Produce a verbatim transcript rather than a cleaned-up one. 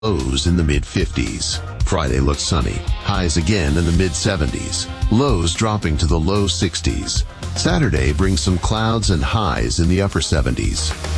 Lows in the mid fifties. Friday looks sunny. Highs again in the mid seventies. Lows dropping to the low sixties. Saturday brings some clouds and highs in the upper seventies.